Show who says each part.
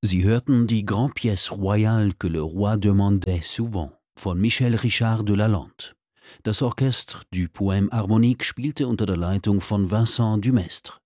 Speaker 1: Sie hörten die Grande Pièce Royale que le Roi demandait souvent von Michel Richard de Lalande. Das Orchestre du Poème Harmonique spielte unter der Leitung von Vincent Dumestre.